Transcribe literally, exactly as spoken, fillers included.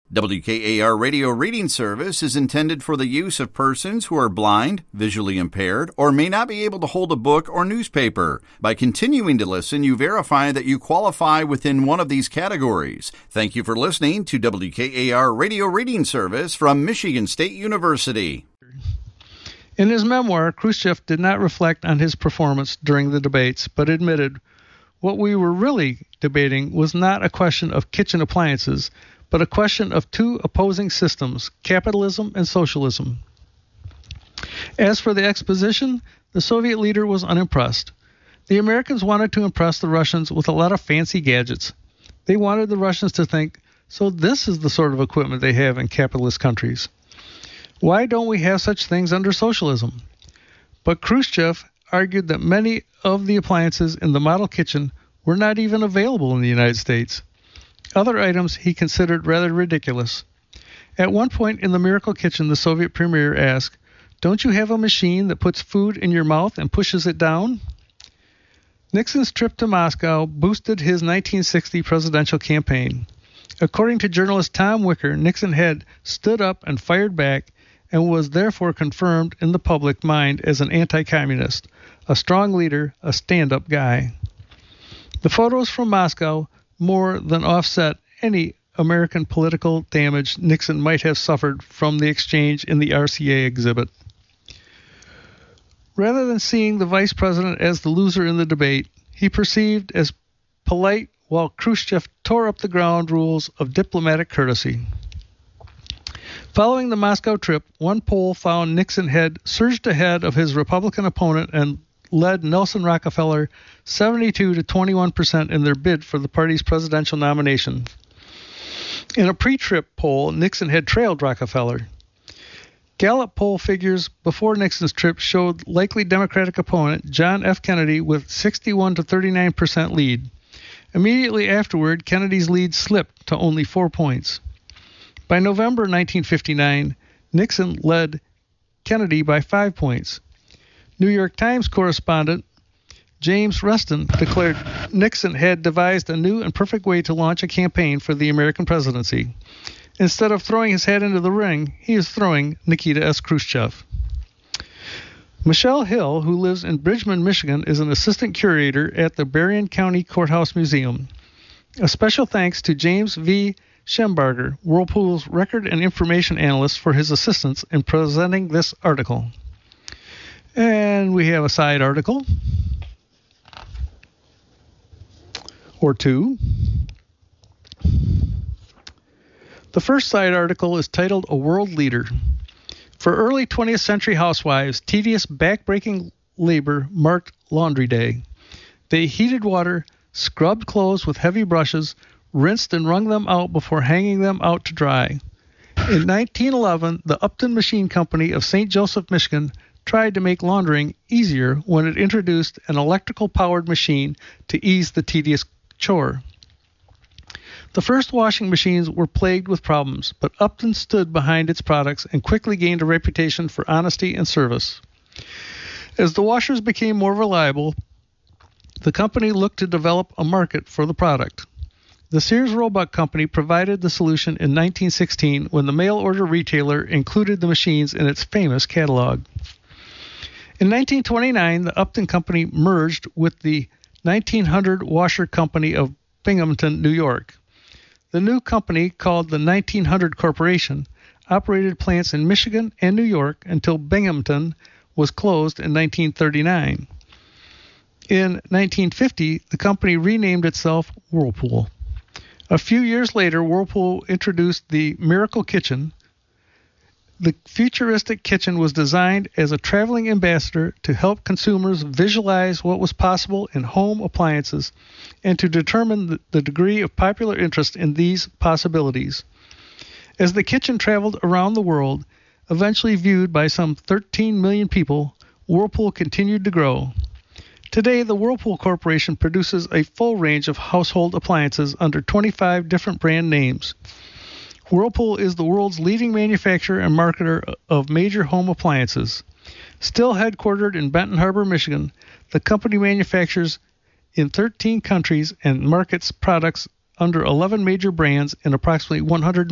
W K A R Radio Reading Service is intended for the use of persons who are blind, visually impaired, or may not be able to hold a book or newspaper. By continuing to listen, you verify that you qualify within one of these categories. Thank you for listening to W K A R Radio Reading Service from Michigan State University. In his memoir, Khrushchev did not reflect on his performance during the debates, but admitted, "What we were really debating was not a question of kitchen appliances, but a question of two opposing systems, capitalism and socialism." As for the exposition, the Soviet leader was unimpressed. The Americans wanted to impress the Russians with a lot of fancy gadgets. They wanted the Russians to think, so this is the sort of equipment they have in capitalist countries. Why don't we have such things under socialism? But Khrushchev argued that many of the appliances in the model kitchen were not even available in the United States. Other items he considered rather ridiculous. At one point in the Miracle Kitchen, the Soviet premier asked, "Don't you have a machine that puts food in your mouth and pushes it down?" Nixon's trip to Moscow boosted his nineteen sixty presidential campaign. According to journalist Tom Wicker, Nixon had stood up and fired back and was therefore confirmed in the public mind as an anti-communist, a strong leader, a stand-up guy. The photos from Moscow more than offset any American political damage Nixon might have suffered from the exchange in the R C A exhibit. Rather than seeing the vice president as the loser in the debate, he perceived as polite while Khrushchev tore up the ground rules of diplomatic courtesy. Following the Moscow trip, one poll found Nixon had surged ahead of his Republican opponent and led Nelson Rockefeller seventy-two to twenty-one percent in their bid for the party's presidential nomination. In a pre-trip poll, Nixon had trailed Rockefeller. Gallup poll figures before Nixon's trip showed likely Democratic opponent John F. Kennedy with sixty-one to thirty-nine percent lead. Immediately afterward, Kennedy's lead slipped to only four points. By November nineteen fifty-nine, Nixon led Kennedy by five points. New York Times correspondent James Reston declared Nixon had devised a new and perfect way to launch a campaign for the American presidency. Instead of throwing his hat into the ring, he is throwing Nikita S. Khrushchev. Michelle Hill, who lives in Bridgman, Michigan, is an assistant curator at the Berrien County Courthouse Museum. A special thanks to James V. Schembarger, Whirlpool's record and information analyst, for his assistance in presenting this article. And we have a side article or two. The first side article is titled A World Leader. For early twentieth century housewives, tedious back-breaking labor marked laundry day. They heated water, scrubbed clothes with heavy brushes, rinsed and wrung them out before hanging them out to dry. In nineteen eleven, the Upton Machine Company of Saint Joseph, Michigan, tried to make laundering easier when it introduced an electrical-powered machine to ease the tedious chore. The first washing machines were plagued with problems, but Upton stood behind its products and quickly gained a reputation for honesty and service. As the washers became more reliable, the company looked to develop a market for the product. The Sears Roebuck Company provided the solution in nineteen sixteen when the mail-order retailer included the machines in its famous catalog. In nineteen twenty-nine, the Upton Company merged with the nineteen hundred Washer Company of Binghamton, New York. The new company, called the nineteen hundred Corporation, operated plants in Michigan and New York until Binghamton was closed in nineteen thirty-nine. In nineteen fifty, the company renamed itself Whirlpool. A few years later, Whirlpool introduced the Miracle Kitchen. The futuristic kitchen was designed as a traveling ambassador to help consumers visualize what was possible in home appliances and to determine the, the degree of popular interest in these possibilities. As the kitchen traveled around the world, eventually viewed by some thirteen million people, Whirlpool continued to grow. Today, the Whirlpool Corporation produces a full range of household appliances under twenty-five different brand names. Whirlpool is the world's leading manufacturer and marketer of major home appliances. Still headquartered in Benton Harbor, Michigan, the company manufactures in thirteen countries and markets products under eleven major brands in approximately one hundred